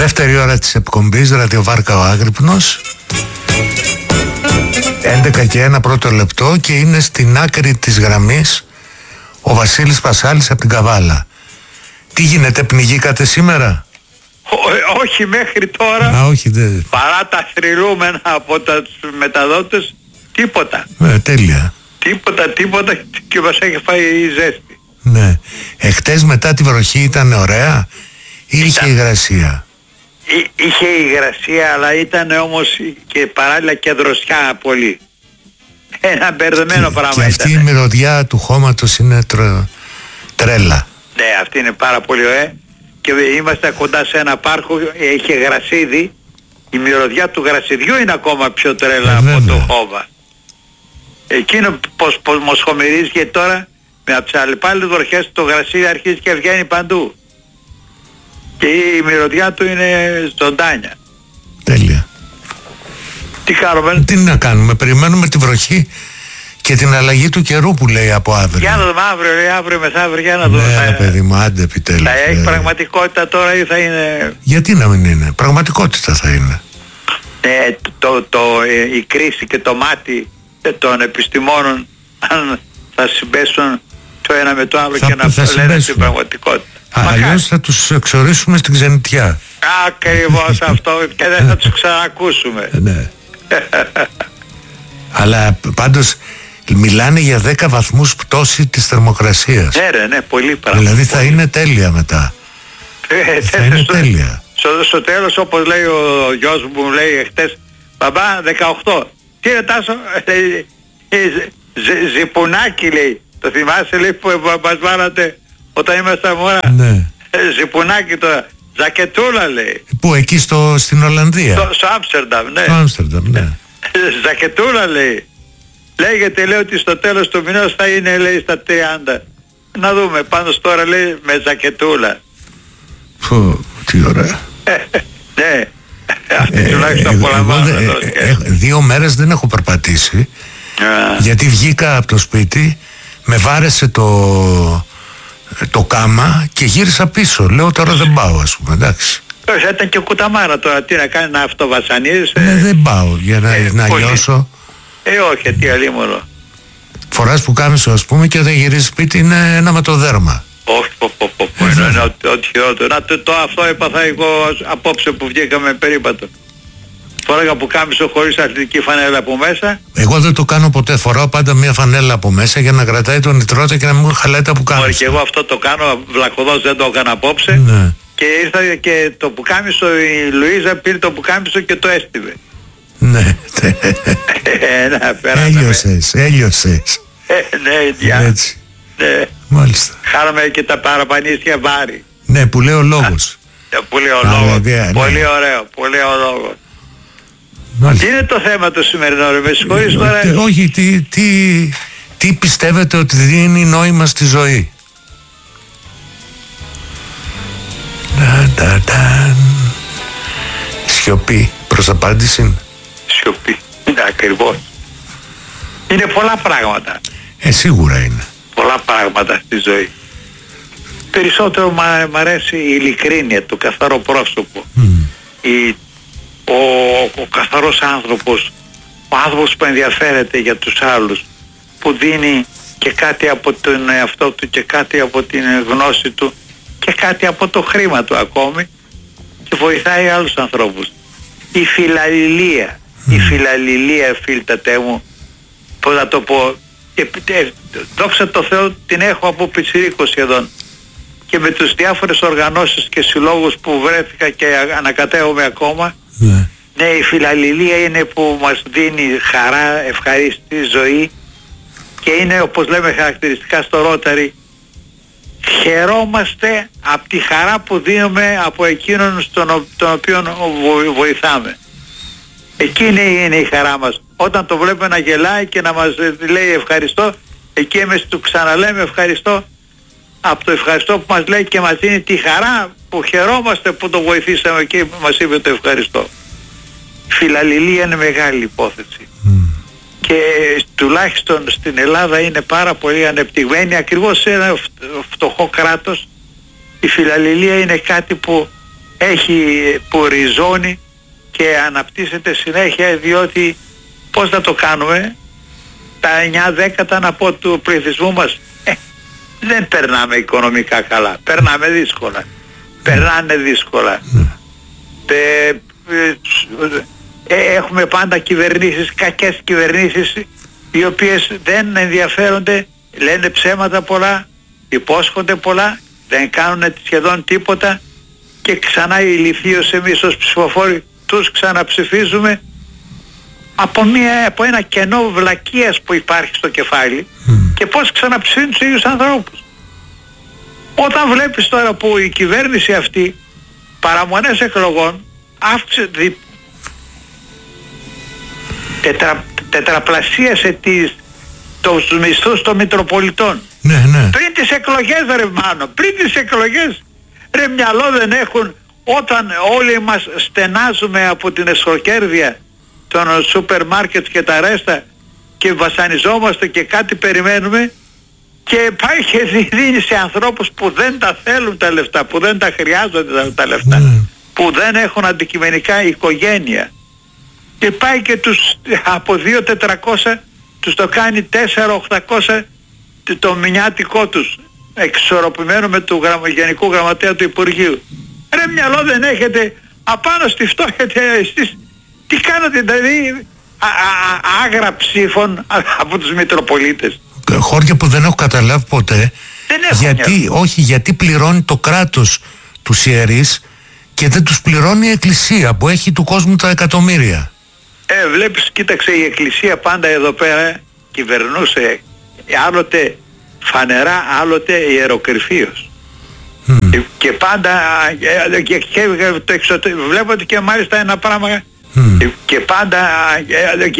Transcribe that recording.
Δεύτερη ώρα της εκπομπής, ραδιοβάρκα ο Άγρυπνος. 11 και 1 πρώτο λεπτό και είναι στην άκρη της γραμμής ο Βασίλης Πασάλης από την Καβάλα. Τι γίνεται, πνιγήκατε σήμερα? Όχι μέχρι τώρα. Όχι, παρά τα θρυλούμενα από τα μεταδότες, τίποτα. Τέλεια. Τίποτα και μας έχει φάει η ζέστη. Ναι. Εχτες μετά τη βροχή ήταν ωραία ή είχε υγρασία? Είχε υγρασία, αλλά ήταν όμως και παράλληλα και δροσιά πολύ. Ένα μπερδεμένο πράγμα και αυτή ήταν. η μυρωδιά του χώματος είναι τρέλα. Ναι, αυτή είναι πάρα πολύ ωραία. Και είμαστε κοντά σε ένα πάρκο, είχε γρασίδι. Η μυρωδιά του γρασιδιού είναι ακόμα πιο τρέλα από το χώμα. Εκείνο πως μοσχομυρίζει, γιατί τώρα με από τις αλλεπάλληλες βροχές το γρασίδι αρχίζει και βγαίνει παντού. Και η μυρωδιά του είναι ζωντάνια. Τέλεια. Τι κάνουμε? Τι να κάνουμε, περιμένουμε τη βροχή και την αλλαγή του καιρού που λέει από αύριο. Για να δούμε αύριο, λέει αύριο μεθαύριο, για να δούμε. Ναι, παιδί μου, άντε επιτέλους. Θα έχει πραγματικότητα τώρα ή θα είναι? Γιατί να μην είναι, πραγματικότητα θα είναι. Η κρίση και το μάτι των επιστημόνων, αν θα συμπέσουν το ένα με το άλλο και να λένε την πραγματικότητα. Αλλιώς θα τους εξορίσουμε στην ξενιτιά. Ακριβώς αυτό, και δεν θα τους ξανακούσουμε. Ναι. Αλλά πάντως μιλάνε για 10 βαθμούς πτώση της θερμοκρασίας. Ναι, πολύ πράγμα. Δηλαδή θα είναι τέλεια μετά. Θα είναι τέλεια. Στο τέλος, όπως λέει ο γιος μου, λέει χτες, μπαμπά 18. Τι είναι Τάσο? Ζιπουνάκι, λέει. Το θυμάσαι, λέει, που μας βάλατε όταν ήμασταν μωρά? Ναι. Ζιπουνάκι τώρα. Ζακετούλα, λέει. Πού, εκεί στην Ολλανδία? Στο Άμστερνταμ, ναι. Στο Άμστερνταμ, ναι. Ζακετούλα, λέει. Λέγεται, λέει, ότι στο τέλος του μηνός θα είναι, λέει, στα 30. Να δούμε, πάντως τώρα, λέει, με ζακετούλα. Τι ωραία. Ναι. Αυτή τουλάχιστον απολαμβάνω. 2 μέρες δεν έχω περπατήσει, γιατί βγήκα από το σπίτι, με βάρεσε το κάμα και γύρισα πίσω. Λέω τώρα δεν πάω, ας πούμε, εντάξει. Ήταν και κουταμάρα τώρα, τι να κάνει, να αυτοβασανίζεσαι? Ναι, δεν πάω για να λιώσω. Όχι, τι αλίμονο. Φοράς που κάμισο, ας πούμε, και όταν γυρίζεις σπίτι είναι ένα με το δέρμα. Όχι, είναι ό,τι χειρότερο. Αυτό έπαθα εγώ απόψε που βγήκαμε περίπατο. Φοράγα που κάμισο χωρίς αθλητική φανέλα από μέσα. Εγώ δεν το κάνω ποτέ, φοράω πάντα μια φανέλα από μέσα για να κρατάει τον νητρότα και να μην χαλάει τα πουκάμισο. Όχι, και εγώ αυτό το κάνω, βλακωδός δεν το έκανα απόψε. Ναι. Και ήρθα και το πουκάμισο, η Λουίζα πήρε το πουκάμισο και το έστειβε. Ναι. Έλειωσες. Ναι, έτσι. Ναι. Μάλιστα. Χάραμε και τα παραπανίσια βάρη. Ναι, που λέει ο λόγος. Που λέει ο λόγος. Πολύ ωραίο, πολύ ωραίο λόγο. Τι είναι το θέμα το σημερινό, ρε, με συγχωρείς τώρα? Όχι, τι πιστεύετε ότι δίνει νόημα στη ζωή? Σιωπή, προς απάντηση. Σιωπή, ακριβώς. Είναι πολλά πράγματα. Σίγουρα είναι. Πολλά πράγματα στη ζωή. Περισσότερο μ' αρέσει η ειλικρίνεια, το καθαρό πρόσωπο. Ο καθαρός άνθρωπος, ο άνθρωπος που ενδιαφέρεται για τους άλλους, που δίνει και κάτι από τον εαυτό του και κάτι από την γνώση του και κάτι από το χρήμα του ακόμη, και βοηθάει άλλους ανθρώπους. Η φιλαλληλία, φίλτατέ μου, πώς να το πω, δόξα τω Θεώ την έχω από πιτσιρίκο σχεδόν, και με τους διάφορες οργανώσεις και συλλόγους που βρέθηκα και ανακατεύομαι ακόμα. Ναι, η φιλαλληλία είναι που μας δίνει χαρά, ευχαρίστηση ζωή, και είναι, όπως λέμε χαρακτηριστικά στο Ρόταρι, χαιρόμαστε από τη χαρά που δίνουμε από εκείνον τον οποίο βοηθάμε. Εκείνη είναι η χαρά μας. Όταν το βλέπουμε να γελάει και να μας λέει ευχαριστώ, εκεί εμείς του ξαναλέμε ευχαριστώ, από το ευχαριστώ που μας λέει και μας δίνει τη χαρά που χαιρόμαστε που το βοηθήσαμε και μας είπε το ευχαριστώ. Φιλαλληλία είναι μεγάλη υπόθεση. Και τουλάχιστον στην Ελλάδα είναι πάρα πολύ ανεπτυγμένη. Ακριβώς σε ένα φτωχό κράτος η φιλαλληλία είναι κάτι που που ριζώνει και αναπτύσσεται συνέχεια, διότι πώς θα το κάνουμε, τα 9/10 να πω του πληθυσμού μας δεν περνάμε οικονομικά καλά, περνάμε δύσκολα, περνάνε δύσκολα. Έχουμε πάντα κυβερνήσεις, κακές κυβερνήσεις, οι οποίες δεν ενδιαφέρονται, λένε ψέματα πολλά, υπόσχονται πολλά, δεν κάνουν σχεδόν τίποτα και ξανά ηλιθίως εμείς ως ψηφοφόροι τους ξαναψηφίζουμε από ένα κενό βλακείας που υπάρχει στο κεφάλι. Και πώς ξαναψηφίζουν τους ίδιους ανθρώπους. Όταν βλέπεις τώρα που η κυβέρνηση αυτή παραμονές εκλογών αύξησε, τετραπλασίασε τους μισθούς των Μητροπολιτών. Ναι. Πριν τις εκλογές ρε Μάνο, πριν τις εκλογές. Ρε μυαλό δεν έχουν, όταν όλοι μας στενάζουμε από την εσχροκέρδεια των σούπερ μάρκετ και τα ρέστα και βασανιζόμαστε και κάτι περιμένουμε, και πάει και δίνει σε ανθρώπους που δεν τα θέλουν τα λεφτά, που δεν τα χρειάζονται τα λεφτά, που δεν έχουν αντικειμενικά οικογένεια, και πάει και τους από 2.400 τους το κάνει 4.800 το μηνιάτικό τους, εξορροπημένο με του Γενικού Γραμματέα του Υπουργείου. Ρε μυαλό δεν έχετε, απάνω στη φτώχεια εσείς τι κάνετε, δηλαδή άγρα ψήφων από τους Μητροπολίτες. Χώρια που δεν έχω καταλάβει ποτέ, γιατί πληρώνει το κράτος τους ιερείς και δεν τους πληρώνει η Εκκλησία που έχει του κόσμου τα εκατομμύρια. Βλέπεις, κοίταξε, η Εκκλησία πάντα εδώ πέρα κυβερνούσε άλλοτε φανερά, άλλοτε ιεροκρηφίως. Και πάντα βλέπω ότι και μάλιστα ένα πράγμα και πάντα